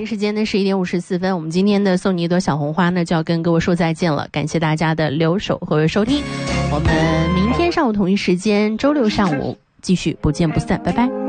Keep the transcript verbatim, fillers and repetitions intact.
时间呢是一点五十四分，我们今天的送你一朵小红花呢就要跟各位说再见了，感谢大家的留守和收听，我们明天上午同一时间，周六上午继续不见不散，拜拜。